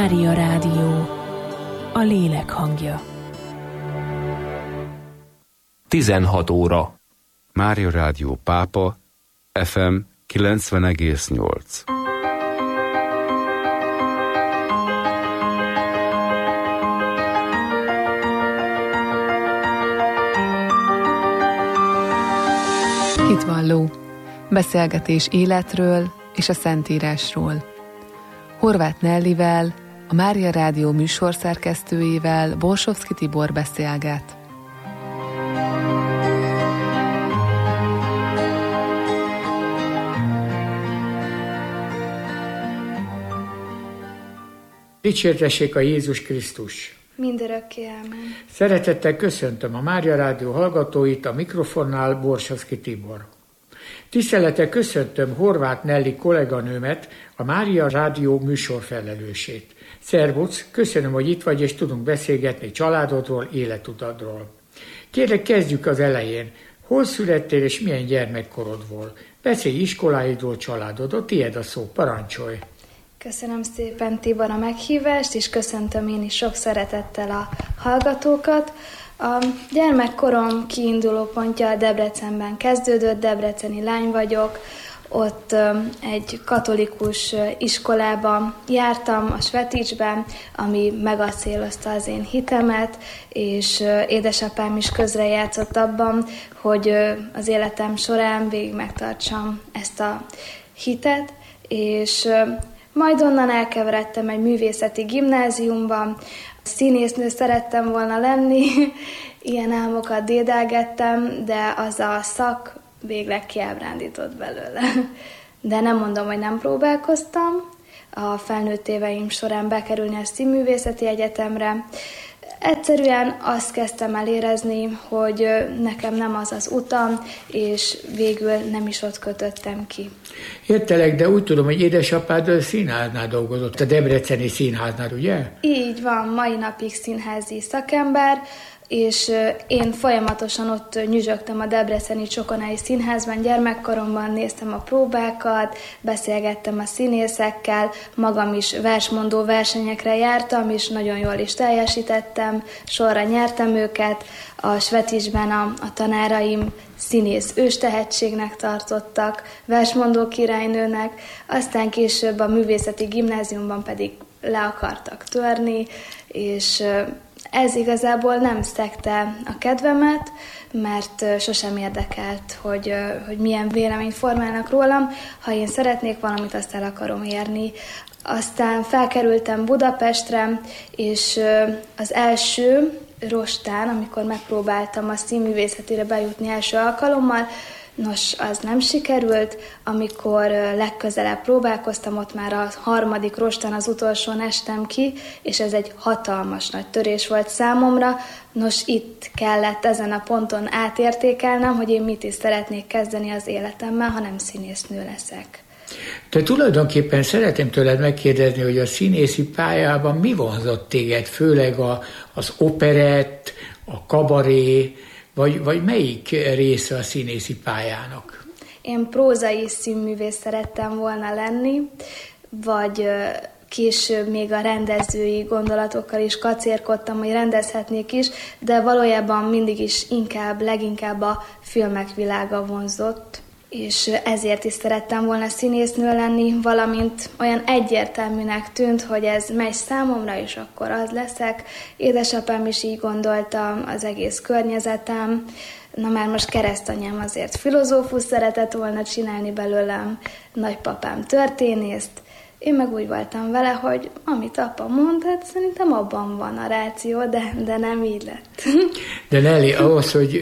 Mária Rádió, a lélek hangja. 16 óra. Mária Rádió Pápa, FM 90,8. Hitvalló. Beszélgetés életről és a Szentírásról. Horváth Nellivel, a Mária Rádió műsorszerkesztőjével Borsovszky Tibor beszélget. Dicsértessék a Jézus Krisztus! Mindörökké ámen. Szeretettel köszöntöm a Mária Rádió hallgatóit, a mikrofonnál Borsovszky Tibor. Tisztelettel köszöntöm Horváth Nelli kolléganőmet, a Mária Rádió műsorfelelősét. Szervusz, köszönöm, hogy itt vagy, és tudunk beszélgetni családodról, életutadról. Kérlek, kezdjük az elején. Hol születtél, és milyen gyermekkorod volt? Beszélj iskoláidról, családodról, tiéd a szó, parancsolj! Köszönöm szépen, Tibor, a meghívást, és köszöntöm én is sok szeretettel a hallgatókat. A gyermekkorom kiinduló pontja Debrecenben kezdődött, debreceni lány vagyok. Ott egy katolikus iskolában jártam, a Sveticsben, ami megacélozta az én hitemet, és édesapám is közrejátszott abban, hogy az életem során végig megtartsam ezt a hitet, és majd onnan elkeveredtem egy művészeti gimnáziumban. Színésznő szerettem volna lenni, ilyen álmokat dédelgettem, de az a szak végleg kiábrándított belőle. De nem mondom, hogy nem próbálkoztam a felnőtt éveim során bekerülni a Színművészeti Egyetemre. Egyszerűen azt kezdtem el érezni, hogy nekem nem az az utam, és végül nem is ott kötöttem ki. Értelek, de úgy tudom, hogy édesapád a színháznál dolgozott, a debreceni színháznál, ugye? Így van, mai napig színházi szakember, és én folyamatosan ott nyüzsögtem a debreceni Csokonai Színházban, gyermekkoromban néztem a próbákat, beszélgettem a színészekkel, magam is versmondó versenyekre jártam, és nagyon jól is teljesítettem, sorra nyertem őket. A Sveticsben a tanáraim színész őstehetségnek tartottak, versmondó királynőnek, aztán később a művészeti gimnáziumban pedig le akartak törni, és ez igazából nem szegte a kedvemet, mert sosem érdekelt, hogy milyen véleményt formálnak rólam. Ha én szeretnék valamit, azt el akarom érni. Aztán felkerültem Budapestre, és az első rostán, amikor megpróbáltam a színművészetére bejutni első alkalommal, nos, az nem sikerült. Amikor legközelebb próbálkoztam, ott már a harmadik rostán az utolsón estem ki, és ez egy hatalmas nagy törés volt számomra. Nos, itt kellett ezen a ponton átértékelnem, hogy én mit is szeretnék kezdeni az életemmel, ha nem színésznő leszek. Te tulajdonképpen szeretném tőled megkérdezni, hogy a színészi pályában mi vonzott téged, főleg az operett, a kabaré, vagy melyik része a színészi pályának? Én prózai színművész szerettem volna lenni, vagy később még a rendezői gondolatokkal is kacérkodtam, hogy rendezhetnék is, de valójában mindig is leginkább a filmek világa vonzott, és ezért is szerettem volna színésznő lenni, valamint olyan egyértelműnek tűnt, hogy ez megy számomra, és akkor az leszek. Édesapám is így gondolta, az egész környezetem. Na már most keresztanyám azért filozófus szeretett volna csinálni belőlem, nagypapám történészt. Én meg úgy voltam vele, hogy amit apa mond, hát szerintem abban van a ráció, de nem így lett. De Nelly, ahhoz, hogy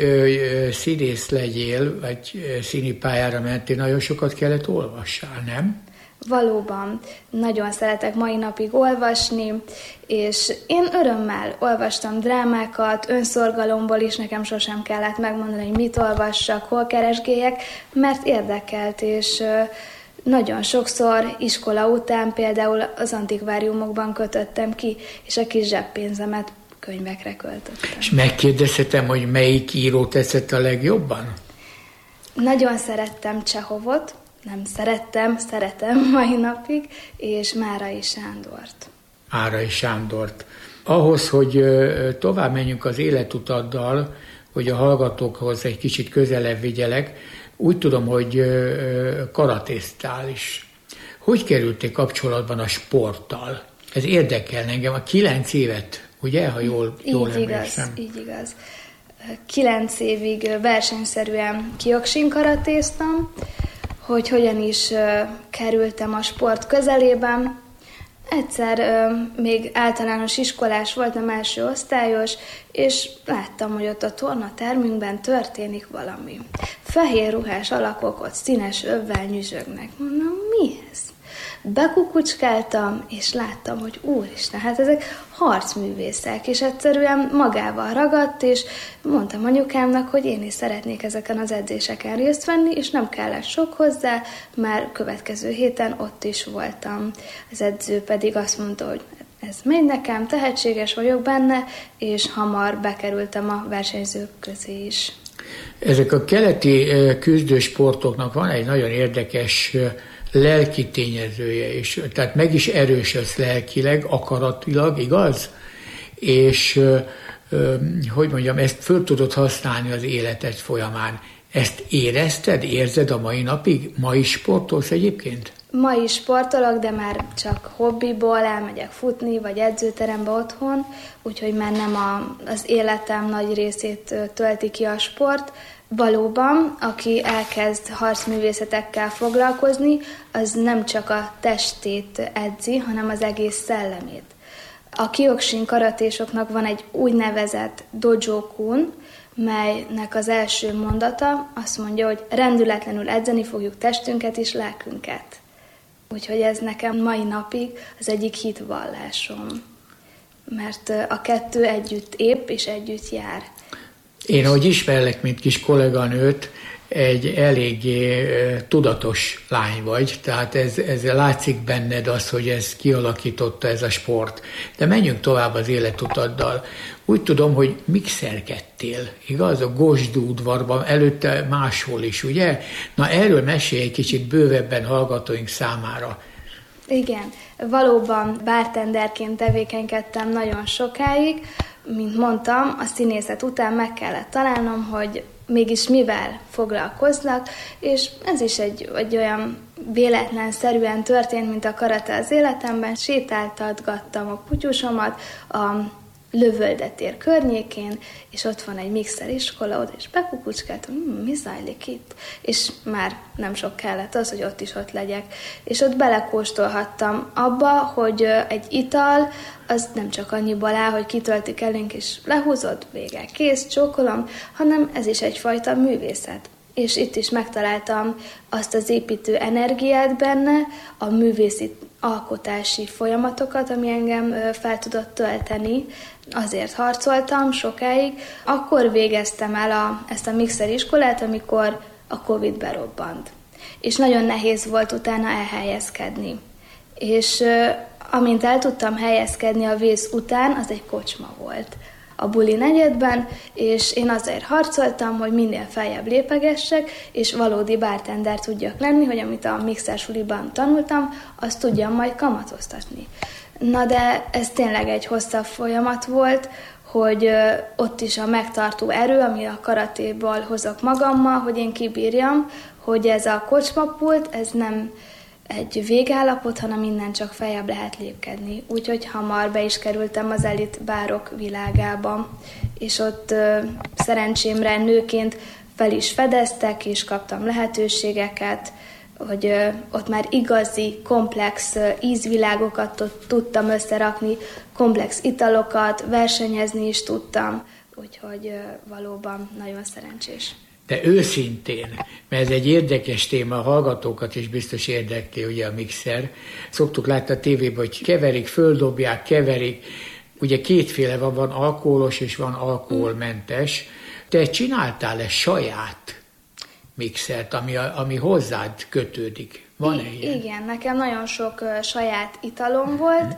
színész legyél, vagy színi pályára mentél, nagyon sokat kellett olvassál, nem? Valóban, nagyon szeretek mai napig olvasni, és én örömmel olvastam drámákat, önszorgalomból is, nekem sosem kellett megmondani, hogy mit olvassak, hol keresgéljek, mert érdekelt, és nagyon sokszor iskola után például az antikváriumokban kötöttem ki, és a kis zseppénzemet könyvekre költöttem. És megkérdezhetem, hogy melyik író tetszett a legjobban? Nagyon szerettem Csehovot, szeretem mai napig, és Márai Sándort. Árai Sándort. Ahhoz, hogy tovább menjünk az életutaddal, hogy a hallgatókhoz egy kicsit közelebb vigyelek, úgy tudom, hogy karatéztál is. Hogy kerültél kapcsolatban a sporttal? Ez érdekel engem. A 9 évet, ugye, ha jól emlékszem. Így igaz. 9 évig versenyszerűen Kioxin karatéztam, hogy hogyan is kerültem a sport közelében. Egyszer még általános iskolás voltam, első osztályos, és láttam, hogy ott a tornatermünkben történik valami. Fehér ruhás alakok ott színes övvel nyüzsögnek. Mondom, mi ez? Bekukucskáltam, és láttam, hogy úristen, hát ezek harcművészek, és egyszerűen magával ragadt, és mondtam anyukámnak, hogy én is szeretnék ezeken az edzéseken részt venni, és nem kellett sok hozzá, már következő héten ott is voltam. Az edző pedig azt mondta, hogy ez megy nekem, tehetséges vagyok benne, és hamar bekerültem a versenyzők közé is. Ezek a keleti küzdősportoknak van egy nagyon érdekes lelki tényezője is, tehát meg is erősödsz lelkileg, akaratilag, igaz? És, hogy mondjam, ezt föl tudod használni az életed folyamán. Ezt érezted, érzed a mai napig? Ma is sportolsz egyébként? Ma is sportolok, de már csak hobbiból elmegyek futni, vagy edzőterembe otthon, úgyhogy már nem az életem nagy részét tölti ki a sport. Valóban, aki elkezd harcművészetekkel foglalkozni, az nem csak a testét edzi, hanem az egész szellemét. A Kioxin karatésoknak van egy úgynevezett dojo-kun, melynek az első mondata azt mondja, hogy rendületlenül edzeni fogjuk testünket és lelkünket. Úgyhogy ez nekem mai napig az egyik hitvallásom, mert a kettő együtt épp és együtt jár. Én, ahogy ismerlek, mint kis kolléganőt, egy eléggé tudatos lány vagy, tehát ez látszik benned az, hogy ez kialakította ez a sport. De menjünk tovább az életutaddal. Úgy tudom, hogy mixerkedtél, igaz? A Gosdú udvarban, előtte máshol is, ugye? Na erről mesélj egy kicsit bővebben hallgatóink számára. Igen, valóban bartenderként tevékenykedtem nagyon sokáig. Mint mondtam, a színészet után meg kellett találnom, hogy mégis mivel foglalkoznak, és ez is egy olyan véletlenszerűen történt, mint a karate az életemben. Sétáltatgattam a kutyusomat a Lövöldetér környékén, és ott van egy mixeriskola, oda is bekukucskáltam, mi zajlik itt? És már nem sok kellett az, hogy ott legyek. És ott belekóstolhattam abba, hogy egy ital, az nem csak annyiból áll, hogy kitöltik elénk, és lehúzod, vége, kész, csókolom, hanem ez is egyfajta művészet. És itt is megtaláltam azt az építő energiát benne, a művészi alkotási folyamatokat, ami engem fel tudott tölteni. Azért harcoltam sokáig. Akkor végeztem el ezt a mixeriskolát, amikor a Covid berobbant. És nagyon nehéz volt utána elhelyezkedni. És amint el tudtam helyezkedni a vész után, az egy kocsma volt a buli negyedben, és én azért harcoltam, hogy minél feljebb lépegessek, és valódi bartender tudjak lenni, hogy amit a mixersuliban tanultam, azt tudjam majd kamatoztatni. Na de ez tényleg egy hosszabb folyamat volt, hogy ott is a megtartó erő, ami a karatéból hozok magammal, hogy én kibírjam, hogy ez a kocsmapult, ez nem egy végállapot, hanem innen csak feljebb lehet lépkedni. Úgyhogy hamar be is kerültem az elit bárok világába, és ott szerencsémre nőként fel is fedeztek, és kaptam lehetőségeket, hogy ott már igazi, komplex ízvilágokat tudtam összerakni, komplex italokat, versenyezni is tudtam, úgyhogy valóban nagyon szerencsés. De őszintén, mert ez egy érdekes téma, a hallgatókat is biztos érdekli, ugye a mixer. Szoktuk látni a tévében, hogy keverik, földobják, keverik. Ugye kétféle van alkoholos és van alkoholmentes. Te csináltál-e saját mixert, ami hozzád kötődik? Van-e ilyen? Igen, nekem nagyon sok saját italom volt.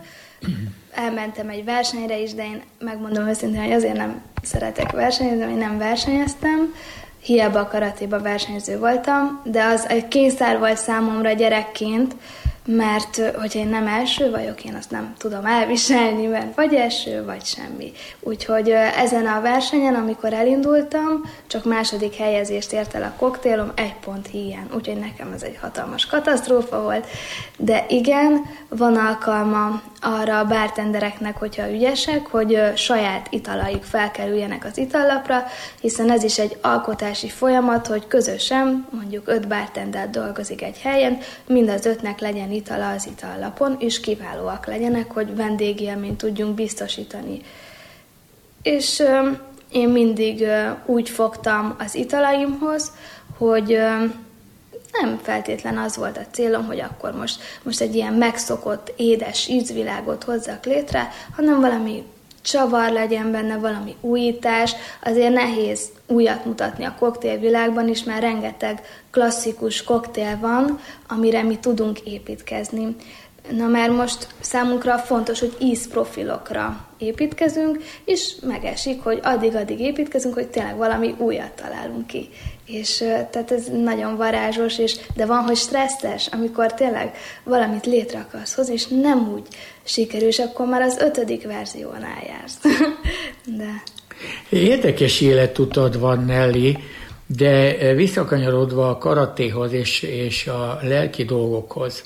Elmentem egy versenyre is, de én megmondom őszintén, hogy azért nem szeretek versenyezni, én nem versenyeztem. Hiába a karatéba versenyző voltam, de az egy kényszer volt számomra gyerekként, mert hogyha én nem első vagyok, én azt nem tudom elviselni, mert vagy első, vagy semmi. Úgyhogy ezen a versenyen, amikor elindultam, csak második helyezést ért el a koktélom 1 pont híján, úgyhogy nekem ez egy hatalmas katasztrófa volt. De igen, van alkalma arra a bartendereknek, hogyha ügyesek, hogy saját italaik felkerüljenek az itallapra, hiszen ez is egy alkotási folyamat, hogy közösen, mondjuk 5 bartender dolgozik egy helyen, mind az 5-nek legyen itala az itallapon, és kiválóak legyenek, hogy vendégélményt tudjunk biztosítani. És én mindig úgy fogtam az italaimhoz, hogy nem feltétlen az volt a célom, hogy akkor most egy ilyen megszokott, édes ízvilágot hozzak létre, hanem valami csavar legyen benne, valami újítás. Azért nehéz újat mutatni a koktélvilágban is, mert rengeteg klasszikus koktél van, amire mi tudunk építkezni. Na mert most számunkra fontos, hogy ízprofilokra építkezünk, és megesik, hogy addig építkezünk, hogy tényleg valami újat találunk ki. És tehát ez nagyon varázsos, de van, hogy stresszes, amikor tényleg valamit létre akarsz hozni, és nem úgy sikerül, és akkor már az 5. verziónál jársz. De... Érdekes életutad van, Nelly, de visszakanyarodva a karatéhoz és a lelki dolgokhoz,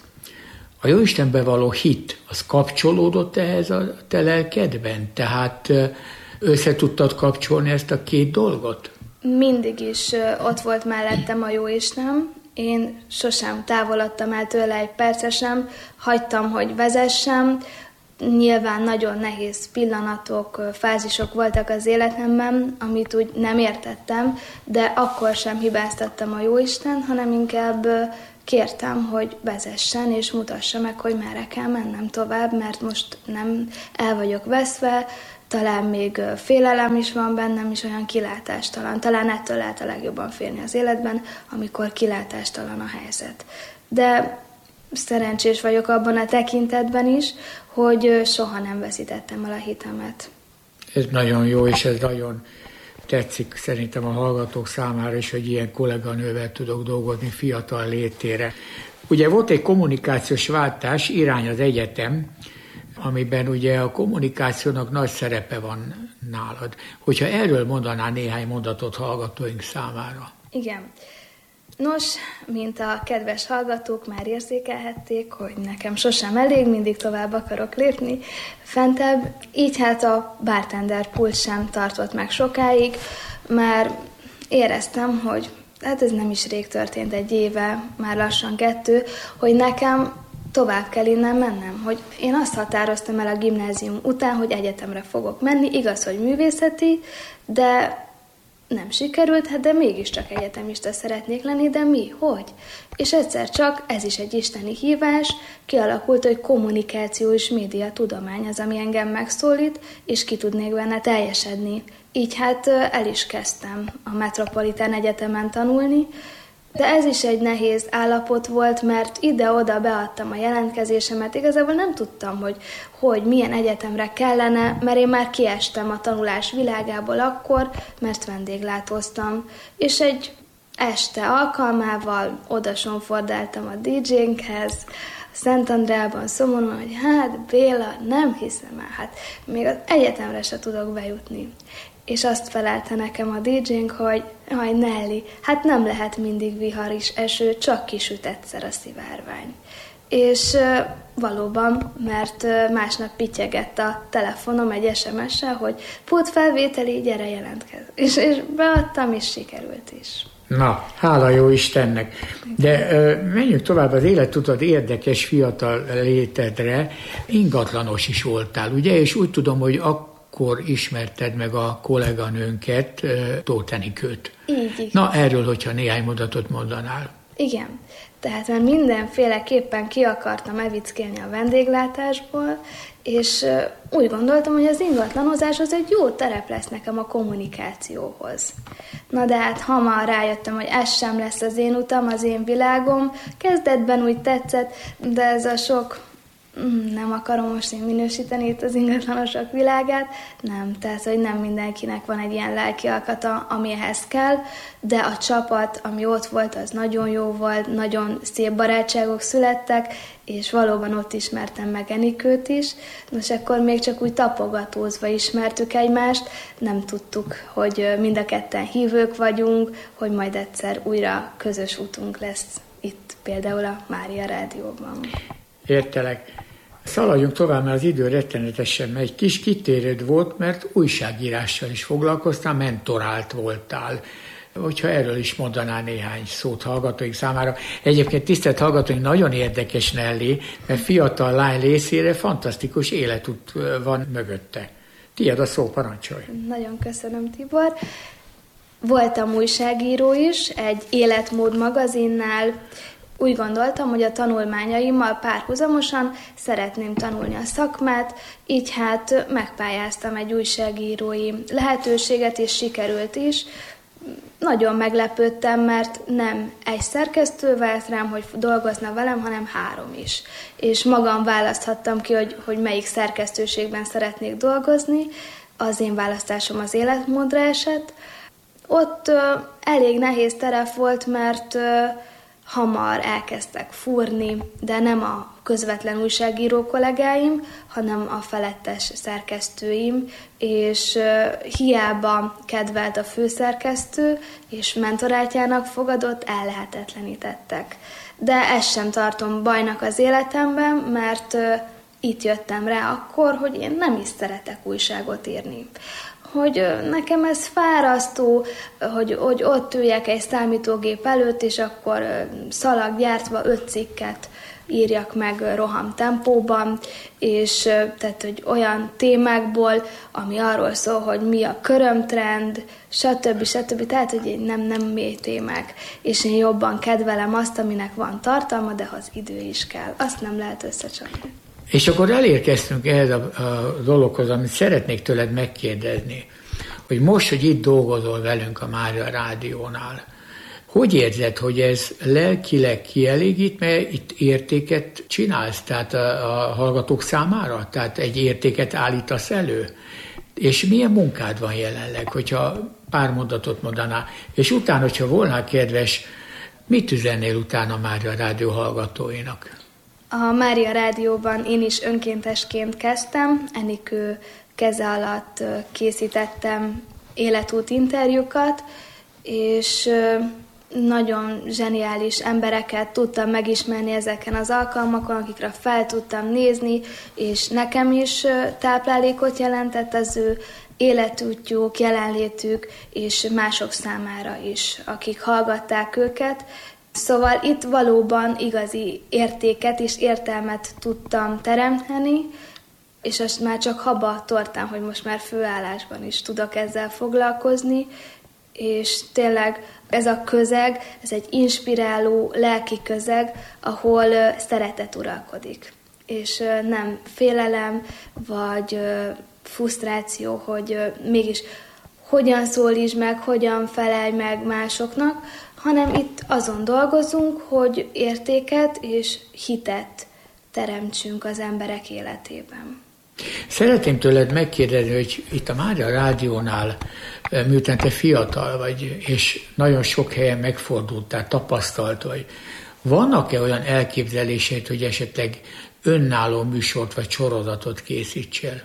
a Jóistenbe való hit, az kapcsolódott ehhez a te lelkedben? Tehát össze tudtad kapcsolni ezt a 2 dolgot? Mindig is ott volt mellettem a Jóisten. Én sosem távolodtam el tőle egy percre sem, hagytam, hogy vezessem. Nyilván nagyon nehéz pillanatok, fázisok voltak az életemben, amit úgy nem értettem, de akkor sem hibáztattam a Jóisten, hanem inkább kértem, hogy vezessen és mutassa meg, hogy merre kell mennem tovább, mert most nem el vagyok veszve, talán még félelem is van bennem, és olyan kilátástalan. Talán ettől lehet a legjobban félni az életben, amikor kilátástalan a helyzet. De szerencsés vagyok abban a tekintetben is, hogy soha nem veszítettem el a hitemet. Ez nagyon jó, és ez nagyon tetszik szerintem a hallgatók számára is, hogy ilyen kolléganővel tudok dolgozni fiatal létére. Ugye volt egy kommunikációs váltás, Irány az egyetem, amiben ugye a kommunikációnak nagy szerepe van nálad. Hogyha erről mondanál néhány mondatot hallgatóink számára. Igen. Nos, mint a kedves hallgatók már érzékelhették, hogy nekem sosem elég, mindig tovább akarok lépni fentebb, így hát a bartender pult sem tartott meg sokáig, már éreztem, hogy hát ez nem is rég történt, 1 éve, már lassan 2, hogy nekem tovább kell innen mennem, hogy én azt határoztam el a gimnázium után, hogy egyetemre fogok menni, igaz, hogy művészeti, de nem sikerült, de mégiscsak egyetemista szeretnék lenni, de mi? Hogy? És egyszer csak, ez is egy isteni hívás, kialakult, hogy kommunikáció és média tudomány az, ami engem megszólít, és ki tudnék benne teljesedni. Így hát el is kezdtem a Metropolitán Egyetemen tanulni, de ez is egy nehéz állapot volt, mert ide-oda beadtam a jelentkezésemet, igazából nem tudtam, hogy milyen egyetemre kellene, mert én már kiestem a tanulás világából akkor, mert vendéglátóztam. És egy este alkalmával oda sonfordáltam a DJ-nkhez, Szentandreában szomorúan, hogy hát Béla, nem hiszem el, hát még az egyetemre se tudok bejutni. És azt felelte nekem a DJ-nk, hogy Nelly, hát nem lehet mindig vihar is eső, csak kisüt egyszer a szivárvány. És valóban, mert másnap pittyegett a telefonom egy SMS-sel, hogy pótfelvételi, gyere jelentkezz. És beadtam, és sikerült is. Na, hála jó Istennek. De menjünk tovább, az életutat érdekes fiatal létedre, ingatlanos is voltál, ugye? És úgy tudom, hogy akkor ismerted meg a kolléganőnket, Tóth Enikőt. Így. Na, erről, hogyha néhány mondatot mondanál. Igen. Tehát már mindenféleképpen ki akartam evickélni a vendéglátásból, és úgy gondoltam, hogy az ingatlanozás az egy jó terep lesz nekem a kommunikációhoz. Na de hát hamar rájöttem, hogy ez sem lesz az én utam, az én világom. Kezdetben úgy tetszett, de ez a sok Nem akarom most én minősíteni itt az ingatlanosok világát, nem, tehát hogy nem mindenkinek van egy ilyen lelki alkata, amihez kell, de a csapat, ami ott volt, az nagyon jó volt, nagyon szép barátságok születtek, és valóban ott ismertem meg Enikőt is. Most akkor még csak úgy tapogatózva ismertük egymást, nem tudtuk, hogy mind a ketten hívők vagyunk, hogy majd egyszer újra közös útunk lesz itt például a Mária Rádióban. Értelek. Szaladjunk tovább, mert az idő rettenetesen megy. Kis kitérőd volt, mert újságírással is foglalkoztál, mentorált voltál. Hogyha erről is mondanál néhány szót hallgatóink számára. Egyébként tisztelt hallgatóink, nagyon érdekes Nelly, mert fiatal lány részére fantasztikus életút van mögötte. Tiéd a szó, parancsolj. Nagyon köszönöm, Tibor. Voltam újságíró is, egy életmód magazinnál. Úgy gondoltam, hogy a tanulmányaimmal párhuzamosan szeretném tanulni a szakmát, így hát megpályáztam egy újságírói lehetőséget, és sikerült is. Nagyon meglepődtem, mert nem egy szerkesztő vált rám, hogy dolgozna velem, hanem 3 is. És magam választhattam ki, hogy melyik szerkesztőségben szeretnék dolgozni. Az én választásom az életmódra esett. Ott elég nehéz terep volt, mert hamar elkezdtek fúrni, de nem a közvetlen újságíró kollégáim, hanem a felettes szerkesztőim, és hiába kedvelt a főszerkesztő, és mentorátjának fogadott, ellehetetlenítettek. De ezt sem tartom bajnak az életemben, mert itt jöttem rá akkor, hogy én nem is szeretek újságot írni. Hogy nekem ez fárasztó, hogy ott üljek egy számítógép előtt, és akkor szalaggyártva 5 cikket írjak meg rohamtempóban, és tehát, hogy olyan témákból, ami arról szól, hogy mi a körömtrend, stb. Tehát, hogy nem mély témák. És én jobban kedvelem azt, aminek van tartalma, de az idő is kell. Azt nem lehet összecsapni. És akkor elérkeztünk ehhez a dologhoz, amit szeretnék tőled megkérdezni, hogy most, hogy itt dolgozol velünk a Mária Rádiónál, hogy érzed, hogy ez lelkileg kielégít, mert itt értéket csinálsz, tehát a hallgatók számára? Tehát egy értéket állítasz elő? És milyen munkád van jelenleg, hogyha pár mondatot mondanál? És utána, hogyha volnál kedves, mit üzennél utána a Mária Rádió hallgatóinak? A Mária Rádióban én is önkéntesként kezdtem, Enikő keze alatt készítettem életút interjúkat, és nagyon zseniális embereket tudtam megismerni ezeken az alkalmakon, akikre fel tudtam nézni, és nekem is táplálékot jelentett az ő életútjuk, jelenlétük, és mások számára is, akik hallgatták őket. Szóval itt valóban igazi értéket és értelmet tudtam teremteni, és azt már csak haba tortán, hogy most már főállásban is tudok ezzel foglalkozni, és tényleg ez a közeg, ez egy inspiráló lelki közeg, ahol szeretet uralkodik. És nem félelem, vagy frusztráció, hogy mégis hogyan szólítsd meg, hogyan felelj meg másoknak, hanem itt azon dolgozunk, hogy értéket és hitet teremtsünk az emberek életében. Szeretném tőled megkérdezni, hogy itt a Mária Rádiónál, miután te fiatal vagy, és nagyon sok helyen megfordultál, tapasztalt vagy, vannak-e olyan elképzeléseid, hogy esetleg önálló műsort vagy sorozatot készítsél?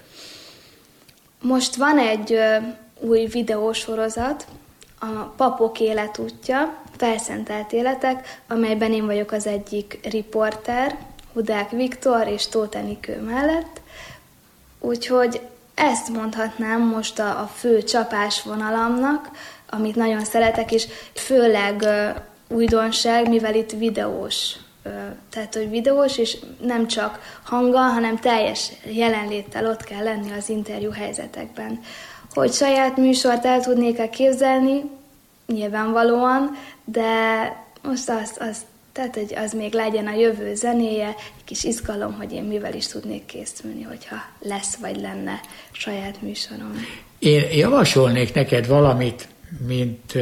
Most van egy új videósorozat, a Papok életútja, felszentelt életek, amelyben én vagyok az egyik riporter, Hudák Viktor és Tóth Enikő mellett. Úgyhogy ezt mondhatnám most a fő csapásvonalamnak, amit nagyon szeretek, és főleg újdonság, mivel itt videós. Tehát, hogy videós, és nem csak hanggal, hanem teljes jelenléttel ott kell lenni az interjú helyzetekben. Hogy saját műsort el tudnék-e képzelni, nyilvánvalóan, de most tehát, hogy az még legyen a jövő zenéje, egy kis izgalom, hogy én mivel is tudnék készülni, hogyha lesz vagy lenne saját műsorom. Én javasolnék neked valamit, mint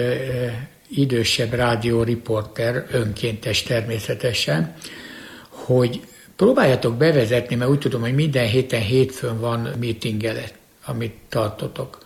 idősebb rádióriporter, önkéntes természetesen, hogy Próbáljatok bevezetni, mert úgy tudom, hogy minden héten hétfőn van meetingelet, amit tartotok,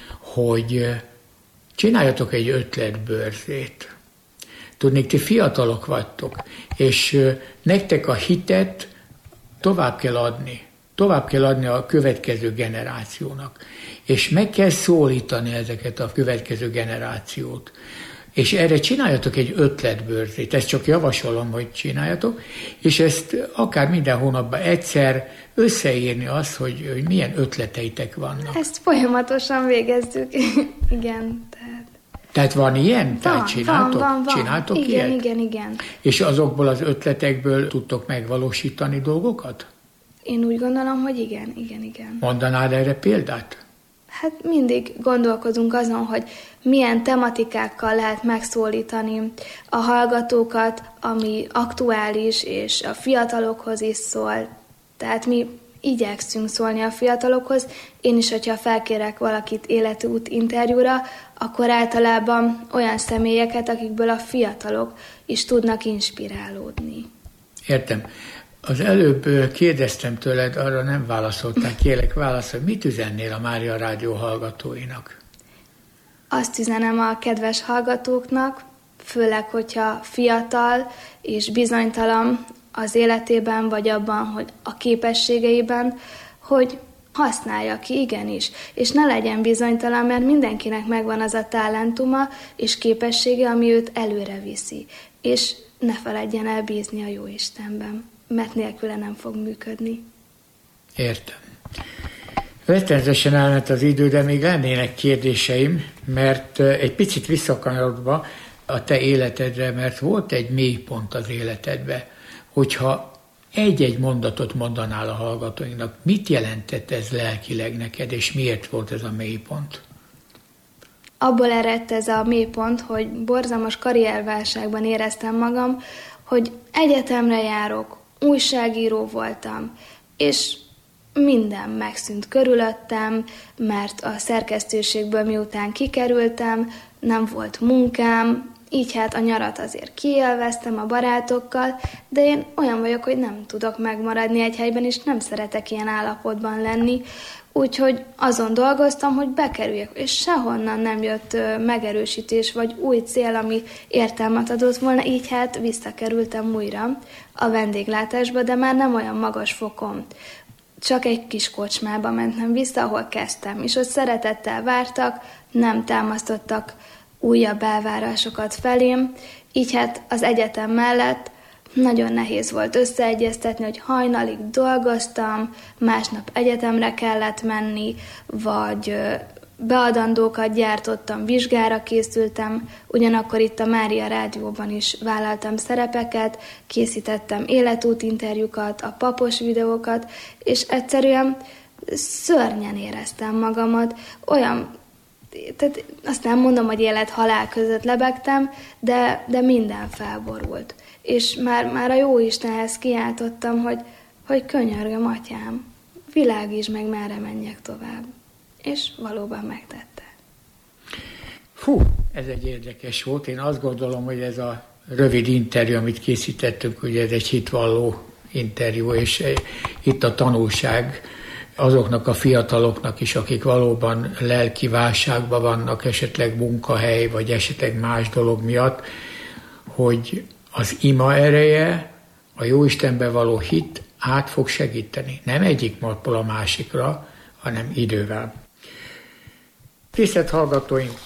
hogy csináljatok egy ötletbörzét. Tudnék, ti fiatalok vagytok, és nektek a hitet tovább kell adni. Tovább kell adni a következő generációnak. És meg kell szólítani ezeket a következő generációt. És erre csináljatok egy ötletbörzét. Ezt csak javasolom, hogy csináljatok. És ezt akár minden hónapban egyszer összeírni azt, hogy milyen ötleteitek vannak. Ezt folyamatosan végezzük. Igen. Tehát van ilyen? Tehát csináltok? Van. Csináltok igen, ilyet? Igen. És azokból az ötletekből tudtok megvalósítani dolgokat? Én úgy gondolom, hogy igen. Mondanád erre példát? Hát mindig gondolkozunk azon, hogy milyen tematikákkal lehet megszólítani a hallgatókat, ami aktuális, és a fiatalokhoz is szól. Tehát mi igyekszünk szólni a fiatalokhoz. Én is, hogyha felkérek valakit életút interjúra, akkor általában olyan személyeket, akikből a fiatalok is tudnak inspirálódni. Értem. Az előbb kérdeztem tőled, arra nem válaszoltál, kérlek válaszolj, mit üzennél a Mária Rádió hallgatóinak? Azt üzenem a kedves hallgatóknak, főleg, hogyha fiatal és bizonytalan az életében, vagy abban, hogy a képességeiben, hogy használja ki, igenis, és ne legyen bizonytalan, mert mindenkinek megvan az a talentuma és képessége, ami őt előre viszi, és ne feledjen el bízni a Jóistenben, mert nélküle nem fog működni. Értem. Rettenetesen elment az idő, de még lennének kérdéseim, mert egy picit visszakanyarodva a te életedre, mert volt egy mélypont az életedbe, hogyha egy-egy mondatot mondanál a hallgatóinknak, mit jelentett ez lelkileg neked, és miért volt ez a mélypont? Abból eredt ez a mélypont, hogy borzalmas karrierválságban éreztem magam, hogy egyetemre járok, újságíró voltam, és minden megszűnt körülöttem, mert a szerkesztőségből miután kikerültem, nem volt munkám, így hát a nyarat azért kiélveztem a barátokkal, de én olyan vagyok, hogy nem tudok megmaradni egy helyben, és nem szeretek ilyen állapotban lenni, úgyhogy azon dolgoztam, hogy bekerüljek, és sehonnan nem jött megerősítés, vagy új cél, ami értelmet adott volna, így hát visszakerültem újra a vendéglátásba, de már nem olyan magas fokon. Csak egy kis kocsmába mentem vissza, ahol kezdtem, és ott szeretettel vártak, nem támasztottak újabb elvárásokat felém, így hát az egyetem mellett nagyon nehéz volt összeegyeztetni, hogy hajnalig dolgoztam, másnap egyetemre kellett menni, vagy beadandókat gyártottam, vizsgára készültem, ugyanakkor itt a Mária Rádióban is vállaltam szerepeket, készítettem életútinterjúkat, a papos videókat, és egyszerűen szörnyen éreztem magamat, tehát azt nem mondom, hogy élet-halál között lebegtem, de minden felborult. És már a Jóistenhez kiáltottam, hogy könyörgöm, atyám, világítsd meg, merre menjek tovább. És valóban megtette. Fú, ez egy érdekes volt. Én azt gondolom, hogy ez a rövid interjú, amit készítettünk, ugye ez egy hitvalló interjú, és itt a tanulság azoknak a fiataloknak is, akik valóban lelki válságban vannak, esetleg munkahely, vagy esetleg más dolog miatt, hogy az ima ereje, a Jóistenben való hit át fog segíteni. Nem egyik napból a másikra, hanem idővel. Tisztelt hallgatóink,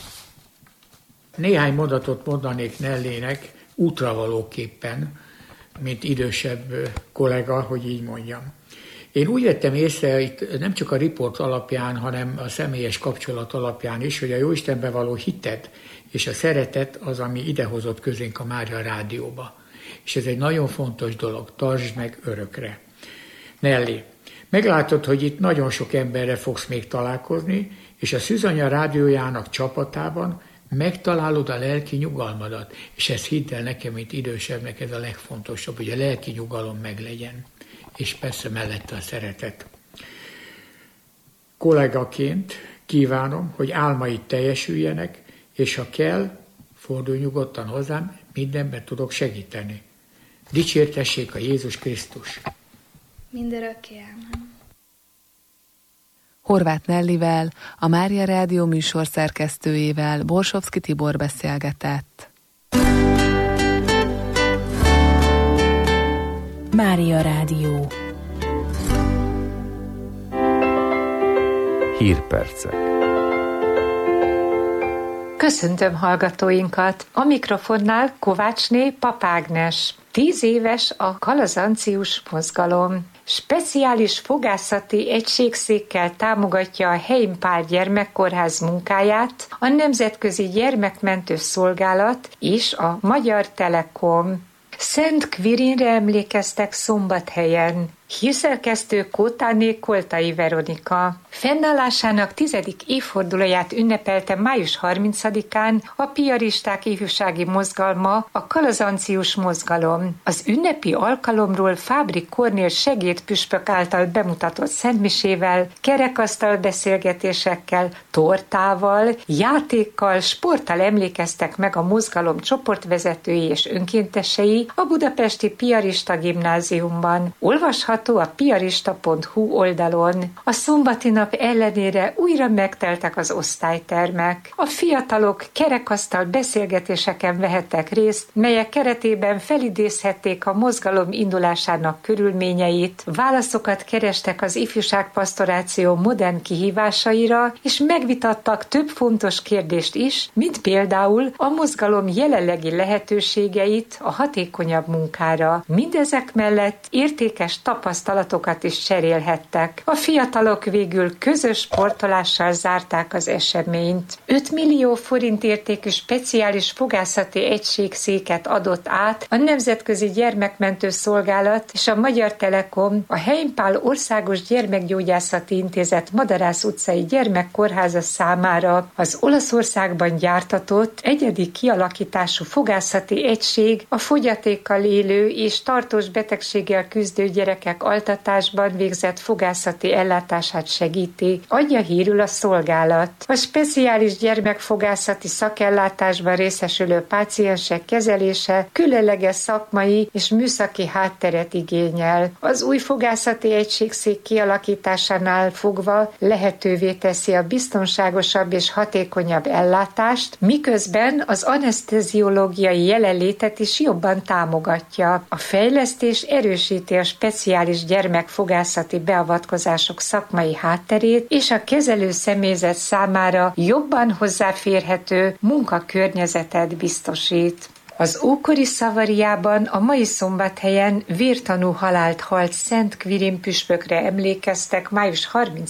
néhány mondatot mondanék Nellének útravalóképpen, mint idősebb kollega, hogy így mondjam. Én úgy vettem észre, itt nem csak a riport alapján, hanem a személyes kapcsolat alapján is, hogy a Jóistenben való hited és a szeretet az, ami idehozott közénk a Mária Rádióba. És ez egy nagyon fontos dolog, tartsd meg örökre. Nelly, meglátod, hogy itt nagyon sok emberre fogsz még találkozni, és a Szűzanya Rádiójának csapatában megtalálod a lelki nyugalmadat, és ezt hidd el nekem, mint idősebbnek, ez a legfontosabb, hogy a lelki nyugalom meglegyen, és persze mellette a szeretet. Kollégaként kívánom, hogy álmaid teljesüljenek, és ha kell, fordulj nyugodtan hozzám, mindenben tudok segíteni. Dicsértessék a Jézus Krisztus! Mindörökké, ámen. Horváth Nellivel, a Mária Rádió műsor szerkesztőjével Borsovszky Tibor beszélgetett. Mária Rádió. Hírpercek. Köszöntöm hallgatóinkat! A mikrofonnál Kovácsné Papágnes. 10 éves a kalazancius mozgalom. Speciális fogászati egységszékkel támogatja a Heimpál gyermekkórház munkáját a Nemzetközi Gyermekmentő Szolgálat és a Magyar Telekom. Szent Quirinre emlékeztek Szombathelyen. Hírszerkesztő Kótáné Koltai Veronika. Fennállásának 10. évfordulóját ünnepelte május 30-án a piaristák ifjúsági mozgalma, a kalazancius mozgalom. Az ünnepi alkalomról Fábri Kornél segédpüspök által bemutatott szentmisével, kerekasztal beszélgetésekkel, tortával, játékkal, sporttal emlékeztek meg a mozgalom csoportvezetői és önkéntesei a budapesti Piarista gimnáziumban. Olvasható a piarista.hu oldalon. A szombati nap ellenére újra megteltek az osztálytermek. A fiatalok kerekasztal beszélgetéseken vehettek részt, melyek keretében felidézhették a mozgalom indulásának körülményeit, válaszokat kerestek az ifjúságpastoráció modern kihívásaira, és megvitattak több fontos kérdést is, mint például a mozgalom jelenlegi lehetőségeit a hatékonyabb munkára. Mindezek mellett értékes tapasztalatokat is cserélhettek. A fiatalok végül közös sportolással zárták az eseményt. 5 millió forint értékű speciális fogászati egységszéket adott át a Nemzetközi Gyermekmentő Szolgálat és a Magyar Telekom a Heimpál Országos Gyermekgyógyászati Intézet Madarász utcai gyermekkórháza számára. Az Olaszországban gyártatott egyedi kialakítású fogászati egység a fogyatékkal élő és tartós betegséggel küzdő gyerekek altatásban végzett fogászati ellátását segíti, adja hírül a szolgálat. A speciális gyermekfogászati szakellátásban részesülő páciensek kezelése különleges szakmai és műszaki hátteret igényel. Az új fogászati egységszék kialakításánál fogva lehetővé teszi a biztonságosabb és hatékonyabb ellátást, miközben az aneszteziológiai jelenlétet is jobban támogatja. A fejlesztés erősíti a speciális gyermekfogászati beavatkozások szakmai hátterét és a kezelő személyzet számára jobban hozzáférhető munkakörnyezetet biztosít. Az ókori Szavariában a mai Szombathelyen vértanú halált halt Szent Quirin püspökre emlékeztek május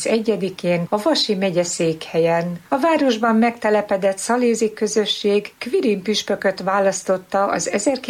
31-én a Vasi megye székhelyen. A városban megtelepedett szalézi közösség Quirin püspököt választotta az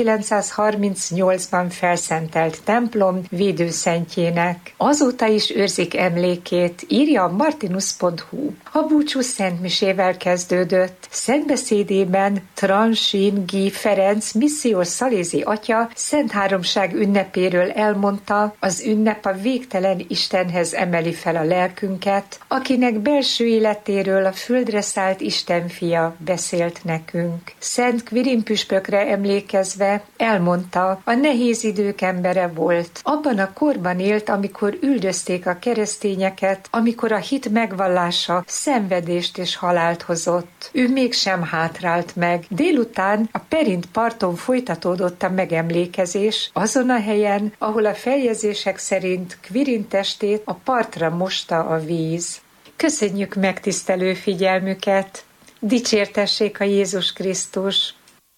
1938-ban felszentelt templom védőszentjének. Azóta is őrzik emlékét, írja a martinus.hu. A búcsú szentmisével kezdődött. Szentbeszédében Transin G. Ferenc missziós szalézi atya Szent Háromság ünnepéről elmondta, az ünnep a végtelen Istenhez emeli fel a lelkünket, akinek belső életéről a földre szállt Isten fia beszélt nekünk. Szent Quirin püspökre emlékezve elmondta, a nehéz idők embere volt. Abban a korban élt, amikor üldözték a keresztényeket, amikor a hit megvallása szenvedést és halált hozott. Ő mégsem hátrált meg. Délután a Perint parton folytatódott a megemlékezés, azon a helyen, ahol a feljegyzések szerint Quirin testét a partra mosta a víz. Köszönjük megtisztelő figyelmüket! Dicsértessék a Jézus Krisztus!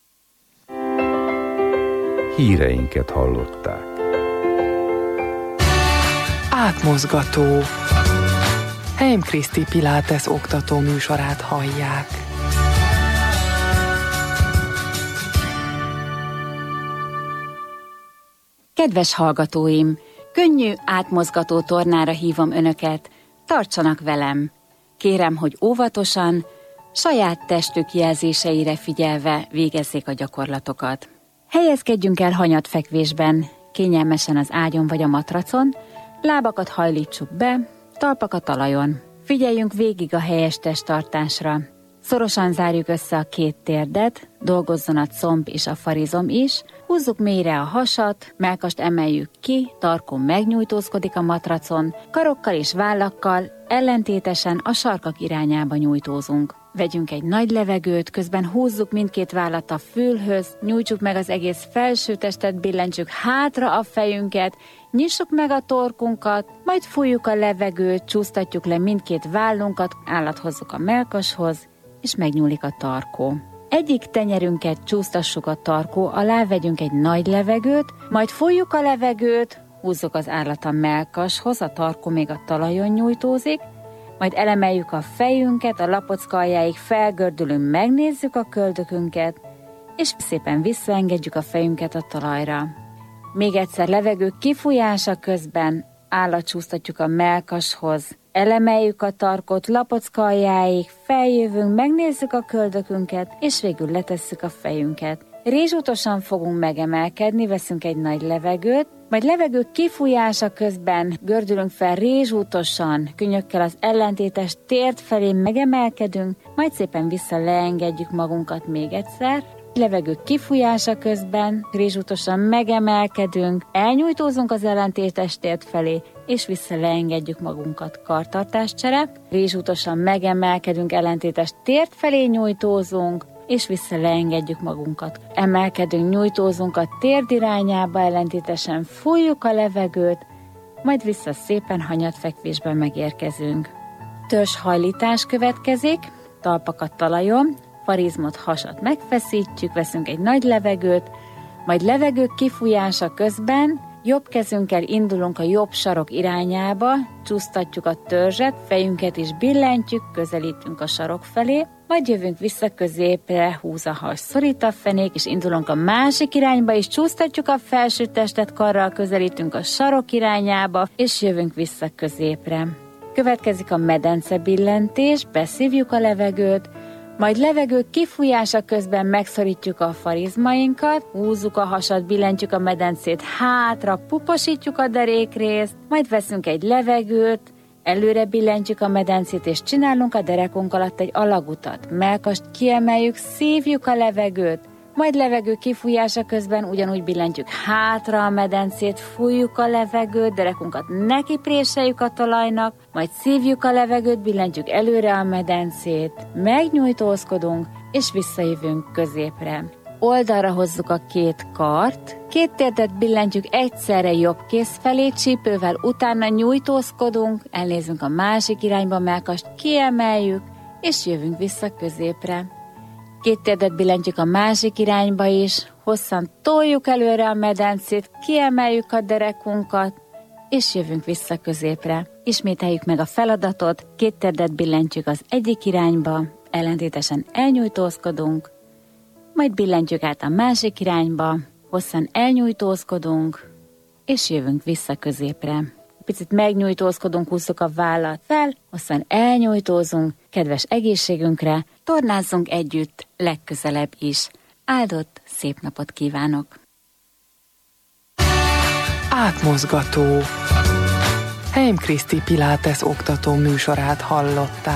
Híreinket hallották. Átmozgató. Heim Kriszti Pilates oktató műsorát hallják. Kedves hallgatóim, könnyű, átmozgató tornára hívom önöket, tartsanak velem. Kérem, hogy óvatosan, saját testük jelzéseire figyelve végezzék a gyakorlatokat. Helyezkedjünk el hanyatfekvésben, kényelmesen az ágyon vagy a matracon, lábakat hajlítsuk be, talpak a talajon. Figyeljünk végig a helyes testtartásra. Szorosan zárjuk össze a két térdet, dolgozzon a comb és a farizom is, Húzzuk mélyre a hasat, mellkast emeljük ki, tarkon megnyújtózkodik a matracon, karokkal és vállakkal ellentétesen a sarkak irányába nyújtózunk. Vegyünk egy nagy levegőt, közben húzzuk mindkét vállat a fülhöz, nyújtsuk meg az egész felső testet, billentsük hátra a fejünket, nyissuk meg a torkunkat, majd fújjuk a levegőt, csúsztatjuk le mindkét vállunkat, állat hozzuk a mellkashoz, és megnyúlik a tarkó. Egyik tenyerünket csúsztassuk a tarkó alá, vegyünk egy nagy levegőt, majd fújjuk a levegőt, húzzuk az állat a mellkashoz, a tarkó még a talajon nyújtózik, majd elemeljük a fejünket, a lapocka aljáig felgördülünk, megnézzük a köldökünket, és szépen visszaengedjük a fejünket a talajra. Még egyszer levegő kifújása közben állatcsúsztatjuk a mellkashoz, elemeljük a tarkot, lapocka aljáig, feljövünk, megnézzük a köldökünket, és végül letesszük a fejünket. Rézsútosan fogunk megemelkedni, veszünk egy nagy levegőt, majd levegő kifújása közben gördülünk fel rézsútosan, könnyökkel az ellentétes térd felé megemelkedünk, majd szépen vissza leengedjük magunkat még egyszer. Levegő kifújása közben rézsútosan megemelkedünk, elnyújtózunk az ellentétes térd felé, és vissza leengedjük magunkat. Kartartáscsere, rézsútosan megemelkedünk, ellentétes térd felé nyújtózunk, és vissza leengedjük magunkat. Emelkedünk, nyújtózunk a térd irányába, ellentétesen fújjuk a levegőt, majd vissza szépen hanyatfekvésben megérkezünk. Törzshajlítás következik, talpakat talajon, farizmot, hasat megfeszítjük, veszünk egy nagy levegőt, majd levegő kifújása közben jobb kezünkkel indulunk a jobb sarok irányába, csúsztatjuk a törzset, fejünket is billentjük, közelítünk a sarok felé, majd jövünk vissza középre, húz a has, szorít a fenék, és indulunk a másik irányba, és csúsztatjuk a felső testet, karral közelítünk a sarok irányába, és jövünk vissza középre. Következik a medence billentés, beszívjuk a levegőt, majd levegő kifújása közben megszorítjuk a farizmainkat, húzzuk a hasat, billentjük a medencét hátra, puposítjuk a derékrészt, majd veszünk egy levegőt, előre billentjük a medencét, és csinálunk a derekunk alatt egy alagutat. Mellkast kiemeljük, szívjuk a levegőt, majd levegő kifújása közben ugyanúgy billentjük hátra a medencét, fújjuk a levegőt, derekunkat nekipréseljük a talajnak, majd szívjuk a levegőt, billentjük előre a medencét, megnyújtózkodunk, és visszajövünk középre. Oldalra hozzuk a két kart, két térdet billentjük egyszerre jobb kéz felé, csípővel utána nyújtózkodunk, elnézünk a másik irányba, mellkast kiemeljük, és jövünk vissza középre. Két térdet billentjük a másik irányba is, hosszan toljuk előre a medencét, kiemeljük a derekunkat, és jövünk vissza középre. Ismételjük meg a feladatot, két térdet billentjük az egyik irányba, ellentétesen elnyújtózkodunk, majd billentjük át a másik irányba, hosszan elnyújtózkodunk, és jövünk vissza középre. Picit megnyújtózkodunk, húzzuk a vállat fel, hosszan elnyújtózunk, kedves egészségünkre, tornázzunk együtt legközelebb is. Áldott, szép napot kívánok! Átmozgató. Heim Kriszti Pilates oktató műsorát hallották.